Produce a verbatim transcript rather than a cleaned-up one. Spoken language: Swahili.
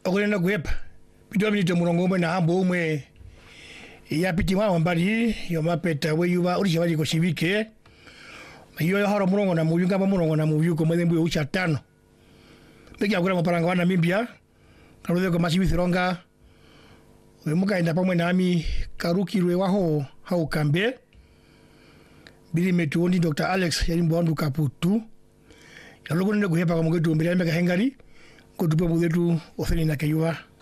okulenda kuhepa bidwa binito mulongo umwe na hambo umwe yapiti mwa mbali yo mapeta we yuba ulisha bali ko shibike iyo haro mulongo na muyunga ba mulongo na muyuko mwembu ucha tano begi akura mapalanga wana mimbia karude ko masibithironga we mukaenda pamwe nami karukirwe waho hau kambe bili metuoni Doctor Alex yalimbo andu kaputu yalogo nende kuhepa kwa mgetu mbele mbeka hengari ko tupe mugetu ofeni na kayuwa